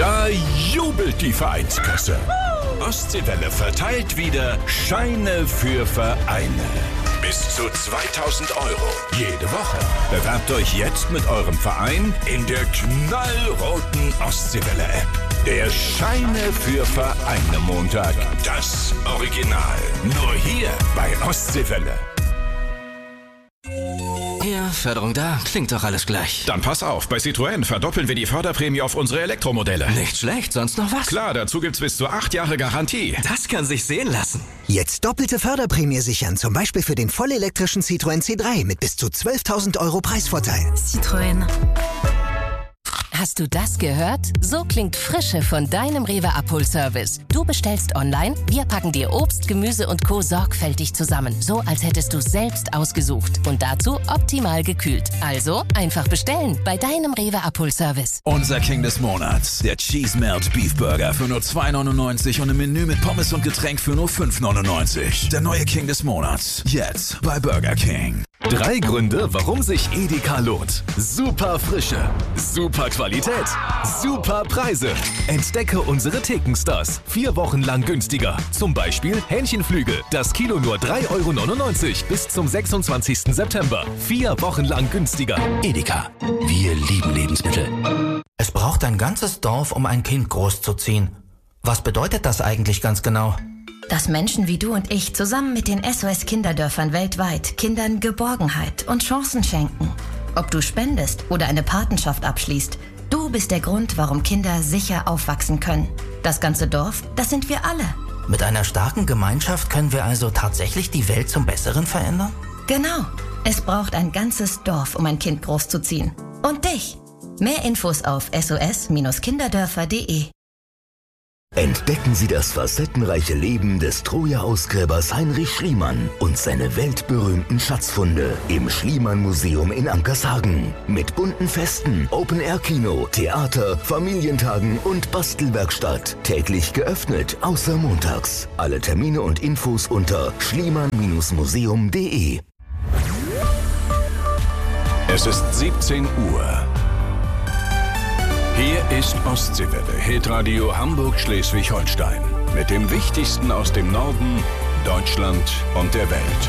Da jubelt die Vereinskasse. Ostseewelle verteilt wieder Scheine für Vereine. Bis zu 2.000 € jede Woche. Bewerbt euch jetzt mit eurem Verein in der knallroten Ostseewelle-App. Der Scheine für Vereine Montag. Das Original. Nur hier bei Ostseewelle. Hier, Förderung da. Klingt doch alles gleich. Dann pass auf, bei Citroën verdoppeln wir die Förderprämie auf unsere Elektromodelle. Nicht schlecht, sonst noch was? Klar, dazu gibt's bis zu 8 Jahre Garantie. Das kann sich sehen lassen. Jetzt doppelte Förderprämie sichern, zum Beispiel für den vollelektrischen Citroën C3 mit bis zu 12.000 € Preisvorteil. Citroën. Hast du das gehört? So klingt Frische von deinem Rewe Abholservice. Du bestellst online, wir packen dir Obst, Gemüse und Co. sorgfältig zusammen. So, als hättest du es selbst ausgesucht. Und dazu optimal gekühlt. Also einfach bestellen bei deinem Rewe Abholservice. Unser King des Monats, der Cheese Melt Beef Burger für nur 2,99 € und ein Menü mit Pommes und Getränk für nur 5,99 €. Der neue King des Monats, jetzt bei Burger King. 3 Gründe, warum sich Edeka lohnt. Super Frische, super Qualität, super Preise. Entdecke unsere Thekenstars. 4 Wochen lang günstiger. Zum Beispiel Hähnchenflügel. Das Kilo nur 3,99 € bis zum 26. September. 4 Wochen lang günstiger. Edeka. Wir lieben Lebensmittel. Es braucht ein ganzes Dorf, um ein Kind großzuziehen. Was bedeutet das eigentlich ganz genau? Dass Menschen wie du und ich zusammen mit den SOS-Kinderdörfern weltweit Kindern Geborgenheit und Chancen schenken. Ob du spendest oder eine Patenschaft abschließt, du bist der Grund, warum Kinder sicher aufwachsen können. Das ganze Dorf, das sind wir alle. Mit einer starken Gemeinschaft können wir also tatsächlich die Welt zum Besseren verändern? Genau. Es braucht ein ganzes Dorf, um ein Kind großzuziehen. Und dich. Mehr Infos auf sos-kinderdörfer.de. Entdecken Sie das facettenreiche Leben des Troja-Ausgräbers Heinrich Schliemann und seine weltberühmten Schatzfunde im Schliemann-Museum in Ankershagen. Mit bunten Festen, Open-Air-Kino, Theater, Familientagen und Bastelwerkstatt. Täglich geöffnet, außer montags. Alle Termine und Infos unter schliemann-museum.de. Es ist 17 Uhr. Hier ist Ostseewelle, Hitradio Hamburg-Schleswig-Holstein. Mit dem Wichtigsten aus dem Norden, Deutschland und der Welt.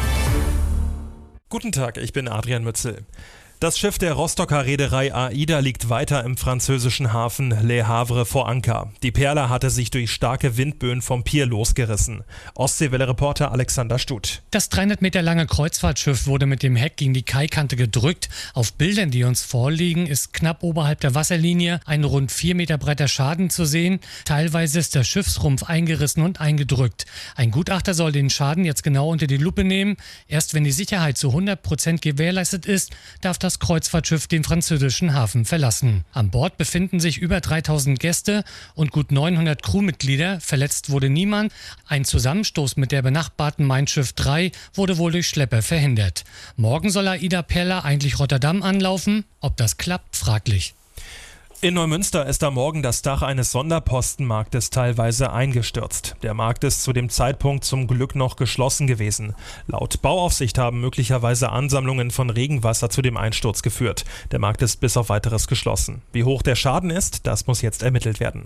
Guten Tag, ich bin Adrian Mützel. Das Schiff der Rostocker Reederei AIDA liegt weiter im französischen Hafen Le Havre vor Anker. Die Perla hatte sich durch starke Windböen vom Pier losgerissen. Ostseewelle-Reporter Alexander Stuth. Das 300 Meter lange Kreuzfahrtschiff wurde mit dem Heck gegen die Kaikante gedrückt. Auf Bildern, die uns vorliegen, ist knapp oberhalb der Wasserlinie ein rund 4 Meter breiter Schaden zu sehen. Teilweise ist der Schiffsrumpf eingerissen und eingedrückt. Ein Gutachter soll den Schaden jetzt genau unter die Lupe nehmen. Erst wenn die Sicherheit zu 100% gewährleistet ist, darf das Kreuzfahrtschiff den französischen Hafen verlassen. An Bord befinden sich über 3000 Gäste und gut 900 Crewmitglieder. Verletzt wurde niemand. Ein Zusammenstoß mit der benachbarten Mein Schiff 3 wurde wohl durch Schlepper verhindert. Morgen soll AIDA Perla eigentlich Rotterdam anlaufen. Ob das klappt, fraglich. In Neumünster ist am Morgen das Dach eines Sonderpostenmarktes teilweise eingestürzt. Der Markt ist zu dem Zeitpunkt zum Glück noch geschlossen gewesen. Laut Bauaufsicht haben möglicherweise Ansammlungen von Regenwasser zu dem Einsturz geführt. Der Markt ist bis auf Weiteres geschlossen. Wie hoch der Schaden ist, das muss jetzt ermittelt werden.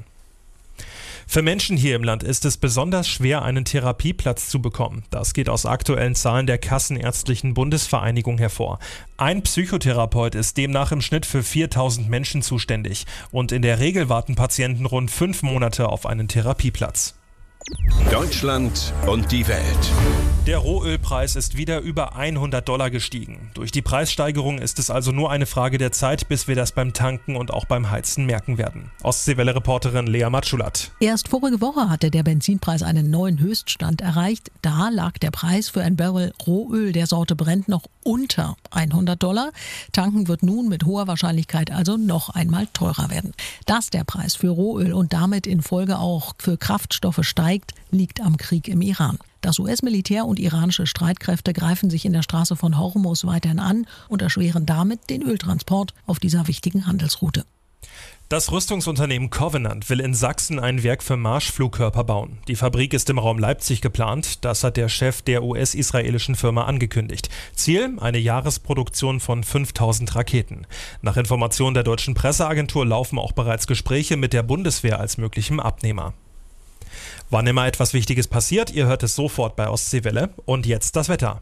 Für Menschen hier im Land ist es besonders schwer, einen Therapieplatz zu bekommen. Das geht aus aktuellen Zahlen der Kassenärztlichen Bundesvereinigung hervor. Ein Psychotherapeut ist demnach im Schnitt für 4000 Menschen zuständig. Und in der Regel warten Patienten rund 5 Monate auf einen Therapieplatz. Deutschland und die Welt. Der Rohölpreis ist wieder über $100 gestiegen. Durch die Preissteigerung ist es also nur eine Frage der Zeit, bis wir das beim Tanken und auch beim Heizen merken werden. Ostseewelle-Reporterin Lea Matschulat. Erst vorige Woche hatte der Benzinpreis einen neuen Höchststand erreicht. Da lag der Preis für ein Barrel Rohöl der Sorte Brent noch unter $100. Tanken wird nun mit hoher Wahrscheinlichkeit also noch einmal teurer werden. Dass der Preis für Rohöl und damit in Folge auch für Kraftstoffe steigt, liegt am Krieg im Iran. Das US-Militär und iranische Streitkräfte greifen sich in der Straße von Hormuz weiterhin an und erschweren damit den Öltransport auf dieser wichtigen Handelsroute. Das Rüstungsunternehmen Covenant will in Sachsen ein Werk für Marschflugkörper bauen. Die Fabrik ist im Raum Leipzig geplant. Das hat der Chef der US-israelischen Firma angekündigt. Ziel: eine Jahresproduktion von 5000 Raketen. Nach Informationen der deutschen Presseagentur laufen auch bereits Gespräche mit der Bundeswehr als möglichem Abnehmer. Wann immer etwas Wichtiges passiert, ihr hört es sofort bei Ostseewelle. Und jetzt das Wetter.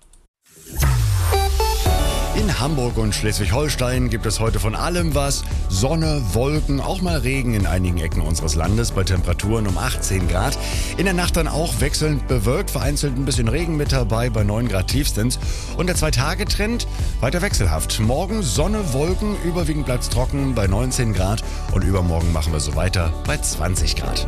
In Hamburg und Schleswig-Holstein gibt es heute von allem was. Sonne, Wolken, auch mal Regen in einigen Ecken unseres Landes bei Temperaturen um 18 Grad. In der Nacht dann auch wechselnd bewölkt, vereinzelt ein bisschen Regen mit dabei bei 9 Grad tiefstens. Und der 2-Tage-Trend weiter wechselhaft. Morgen Sonne, Wolken, überwiegend bleibt es trocken bei 19 Grad. Und übermorgen machen wir so weiter bei 20 Grad.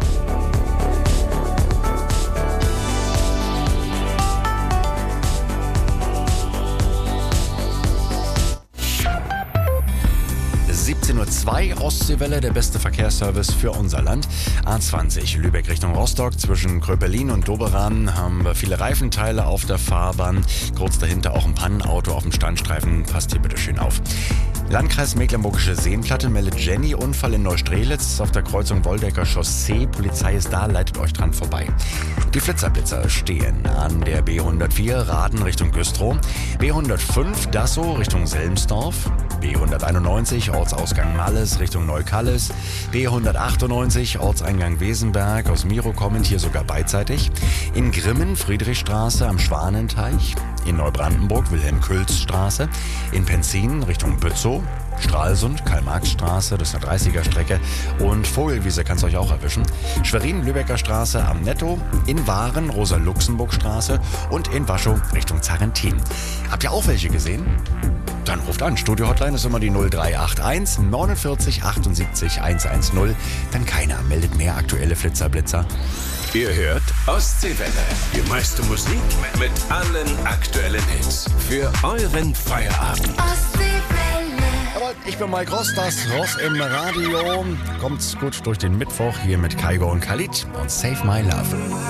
Uhr Ostseewelle, der beste Verkehrsservice für unser Land. A20 Lübeck Richtung Rostock. Zwischen Kröpelin und Doberan haben wir viele Reifenteile auf der Fahrbahn. Kurz dahinter auch ein Pannenauto auf dem Standstreifen. Passt hier bitte schön auf. Landkreis Mecklenburgische Seenplatte meldet Jenny Unfall in Neustrelitz auf der Kreuzung Woldecker Chaussee. Polizei ist da, leitet euch dran vorbei. Die Flitzer stehen an der B104 Raden Richtung Güstrow, B105 Dassow Richtung Selmsdorf, B191 Ortsausgang Malles Richtung Neukalles, B198 Ortseingang Wesenberg, aus Miro kommend, hier sogar beidseitig, in Grimmen Friedrichstraße am Schwanenteich, in Neubrandenburg Wilhelm-Külz-Straße, in Penzin Richtung Bützow, Stralsund, Karl-Marx-Straße, das ist eine 30er-Strecke, und Vogelwiese kann es euch auch erwischen. Schwerin, Lübecker Straße am Netto, in Waren, Rosa-Luxemburg-Straße und in Waschow Richtung Zarentin. Habt ihr auch welche gesehen? Dann ruft an. Studio-Hotline ist immer die 0381 49 78 110. Dann keiner meldet mehr aktuelle Flitzer-Blitzer. Ihr hört Ostseewelle. Die meiste Musik mit allen aktuellen Hits. Für euren Feierabend. Jawohl, ich bin Mike Ross, das Ross im Radio. Kommt's gut durch den Mittwoch hier mit Kaigo und Khalid und Save My Love.